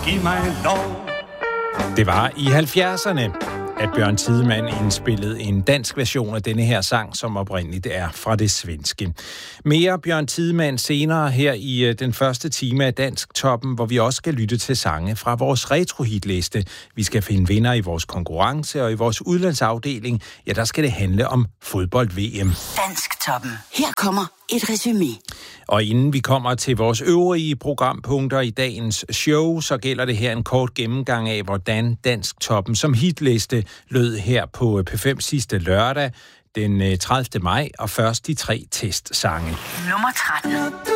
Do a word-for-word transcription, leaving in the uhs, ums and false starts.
giv mig lov. Det var i halvfjerdserne, at Bjørn Tidemand indspillede en dansk version af denne her sang, som oprindeligt er fra det svenske. Mere Bjørn Tidemand senere her i den første time af Dansk Toppen, hvor vi også skal lytte til sange fra vores retrohitliste. Vi skal finde vinder i vores konkurrence, og i vores udlandsafdeling, ja, der skal det handle om fodbold-V M. Dansk Toppen. Her kommer et resumé. Og inden vi kommer til vores øvrige programpunkter i dagens show, så gælder det her en kort gennemgang af, hvordan Dansk Toppen som hitliste lød her på P fem sidste lørdag, den tredivte maj, og først de tre testsange. Nummer tretten.